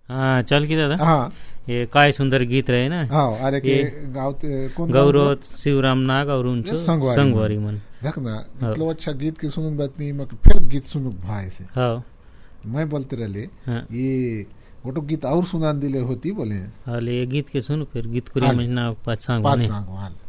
हाँ चल की दादा हाँ ये काय सुंदर गीत रहे ना। हाँ अरे के गाँव कौन गौरव शिवराम नाग और उनचो संगवारी मन देख ना इतना अच्छा गीत के सुनूं बात नहीं मैं फिर गीत सुनूं भाई से हाँ मैं बोलते रहे हाँ ये वो गीत और सुना दिले होती बोले हाल ये गीत के सुन फिर गीत कुरिया महीना पाँच सांग पाँच सांग